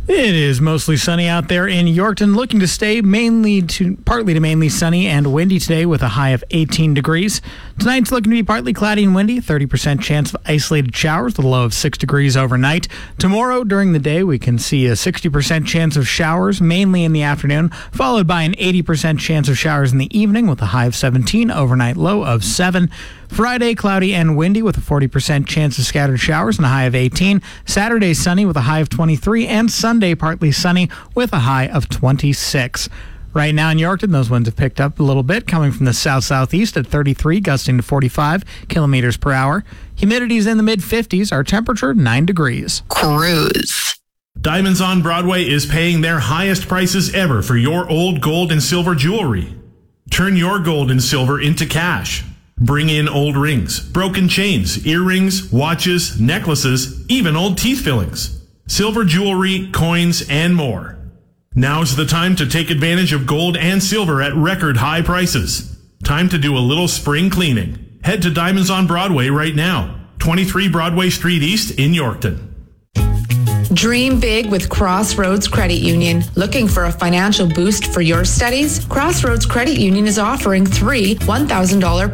It is mostly sunny out there in Yorkton, looking to stay partly to mainly sunny and windy today with a high of 18 degrees. Tonight's looking to be partly cloudy and windy, 30% chance of isolated showers with a low of 6 degrees overnight. Tomorrow during the day, we can see a 60% chance of showers, mainly in the afternoon, followed by an 80% chance of showers in the evening with a high of 17, overnight low of 7. Friday, cloudy and windy with a 40% chance of scattered showers and a high of 18. Saturday, sunny with a high of 23. And Sunday, partly sunny with a high of 26. Right now in Yorkton, those winds have picked up a little bit, coming from the south-southeast at 33, gusting to 45 kilometers per hour. Humidity's in the mid-50s. Our temperature, 9 degrees. Cruise. Diamonds on Broadway is paying their highest prices ever for your old gold and silver jewelry. Turn your gold and silver into cash. Bring in old rings, broken chains, earrings, watches, necklaces, even old teeth fillings, silver jewelry, coins, and more. Now's the time to take advantage of gold and silver at record high prices. Time to do a little spring cleaning. Head to Diamonds on Broadway right now, 23 Broadway Street East in Yorkton. Dream big with Crossroads Credit Union. Looking for a financial boost for your studies? Crossroads Credit Union is offering 3 $1,000